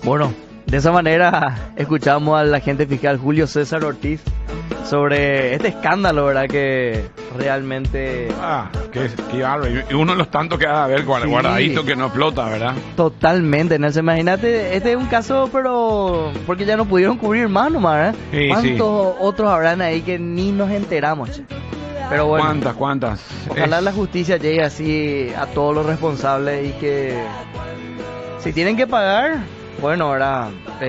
Bueno, de esa manera escuchamos al agente fiscal Julio César Ortiz sobre este escándalo, ¿verdad? Que realmente... Qué bárbaro. Y uno de los tantos que ha de haber guardadito que no explota, ¿verdad? Totalmente, Nelson. Imagínate, este es un caso, pero porque ya no pudieron cubrir más nomás, ¿eh? Sí, ¿Cuántos otros habrán ahí que ni nos enteramos, che? Pero bueno, ¿Cuántas? Ojalá la justicia llegue así a todos los responsables y que si tienen que pagar, bueno, ahora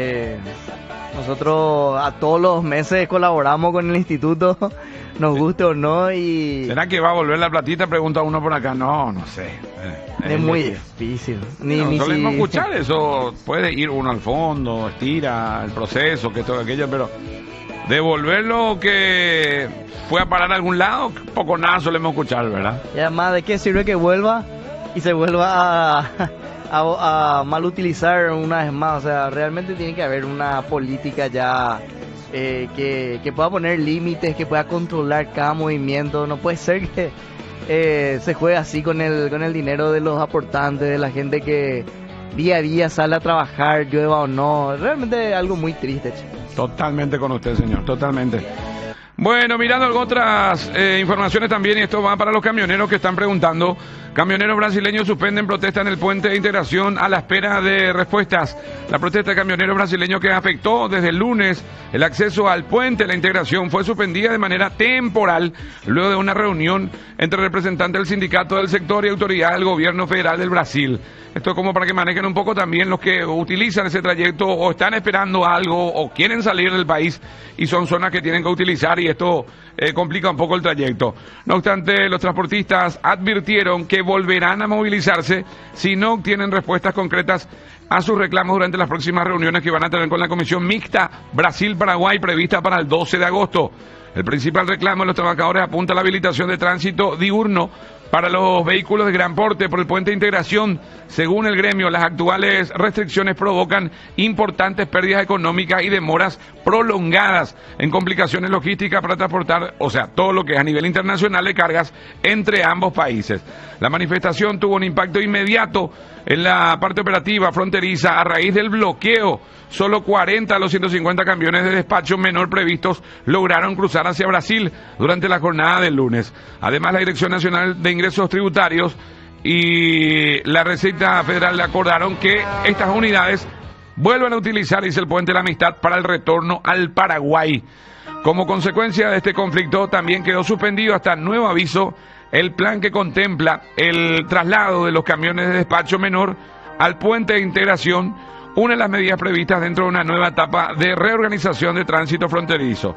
nosotros a todos los meses colaboramos con el instituto, nos guste o no, y... ¿Será que va a volver la platita? Pregunta uno por acá. No sé. Es muy difícil. Ni solemos escuchar eso. Puede ir uno al fondo, estira el proceso, que todo aquello, pero devolver lo que fue a parar a algún lado, poco nada solemos escuchar, ¿verdad? Y además, ¿de qué sirve que vuelva y se vuelva a mal utilizar una vez más? O sea, realmente tiene que haber una política ya que pueda poner límites, que pueda controlar cada movimiento. No puede ser que se juegue así con el dinero de los aportantes, de la gente que día a día sale a trabajar, llueva o no. Realmente es algo muy triste, che. Totalmente con usted, señor, totalmente. Bueno, mirando otras informaciones también, y esto va para los camioneros que están preguntando. Camioneros brasileños suspenden protesta en el puente de integración a la espera de respuestas. La protesta de camioneros brasileños que afectó desde el lunes el acceso al puente de la integración fue suspendida de manera temporal luego de una reunión entre representantes del sindicato del sector y autoridad del gobierno federal del Brasil. Esto es como para que manejen un poco también los que utilizan ese trayecto o están esperando algo o quieren salir del país y son zonas que tienen que utilizar, y esto complica un poco el trayecto. No obstante, los transportistas advirtieron que volverán a movilizarse si no obtienen respuestas concretas a sus reclamos durante las próximas reuniones que van a tener con la Comisión Mixta Brasil-Paraguay prevista para el 12 de agosto. El principal reclamo de los trabajadores apunta a la habilitación de tránsito diurno para los vehículos de gran porte por el puente de integración. Según el gremio, las actuales restricciones provocan importantes pérdidas económicas y demoras prolongadas en complicaciones logísticas para transportar, o sea, todo lo que es a nivel internacional de cargas entre ambos países. La manifestación tuvo un impacto inmediato en la parte operativa fronteriza a raíz del bloqueo. Solo 40 de los 150 camiones de despacho menor previstos lograron cruzar hacia Brasil durante la jornada del lunes. Además, la Dirección Nacional de Ingresos Tributarios y la Receta Federal acordaron que estas unidades vuelvan a utilizar, dice el Puente de la Amistad, para el retorno al Paraguay. Como consecuencia de este conflicto, también quedó suspendido hasta nuevo aviso el plan que contempla el traslado de los camiones de despacho menor al puente de integración, una de las medidas previstas dentro de una nueva etapa de reorganización de tránsito fronterizo.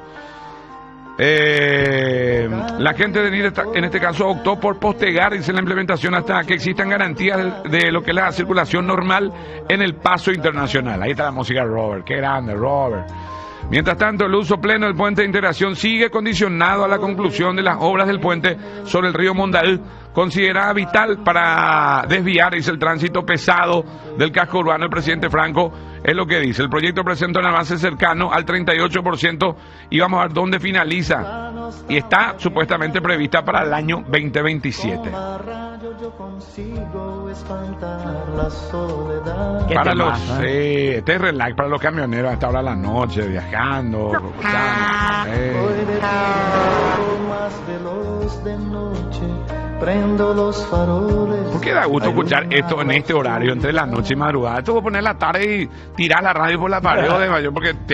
La gente de NIR en este caso optó por postergar, dice, la implementación hasta que existan garantías de lo que es la circulación normal en el paso internacional. Ahí está la música de Robert, qué grande Robert. Mientras tanto, el uso pleno del puente de integración sigue condicionado a la conclusión de las obras del puente sobre el río Mondal, considerada vital para desviar, dice, el tránsito pesado del casco urbano. El presidente Franco es lo que dice. El proyecto presenta un avance cercano al 38% y vamos a ver dónde finaliza. Y está supuestamente prevista para el año 2027. Para los este relax para los camioneros a esta hora de la noche, viajando, prendo los faroles. ¿Por qué da gusto escuchar esto en este horario entre la noche y madrugada? Esto voy a poner la tarde y tirar la radio por la pared de mayor porque